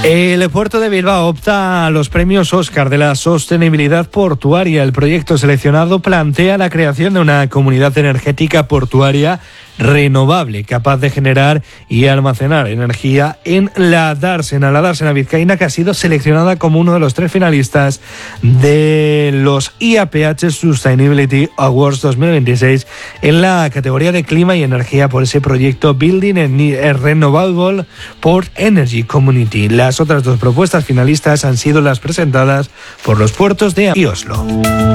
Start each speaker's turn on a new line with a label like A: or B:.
A: El puerto de Bilbao opta a los premios Oscar de la sostenibilidad portuaria. El proyecto seleccionado plantea la creación de una comunidad energética portuaria renovable, capaz de generar y almacenar energía en la dársena vizcaína, que ha sido seleccionada como uno de los 3 finalistas de los IAPH Sustainability Awards 2026 en la categoría de clima y energía por ese proyecto Building a Renewable Port Energy Community. Las otras 2 propuestas finalistas han sido las presentadas por los puertos de y Oslo.